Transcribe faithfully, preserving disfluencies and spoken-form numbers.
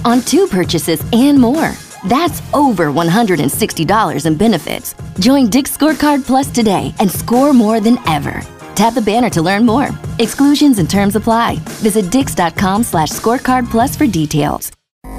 on two purchases and more. That's over one hundred sixty dollars in benefits. Join Dick's Scorecard Plus today and score more than ever. Tap the banner to learn more. Exclusions and terms apply. Visit dix.com slash scorecard plus for details.